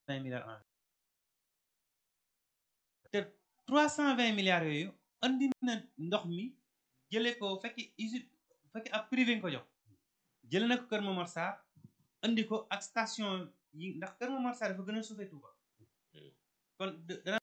20 milliards en te 320 milliards yooyu andi na ndox mi jëlee ko fekki usine fekki ab privé nga ko jox jëlee na ko Kër Momar Sarr andi ko ak station yi ndax Kër Momar Sarr dafa gën a suufee Touba kon dana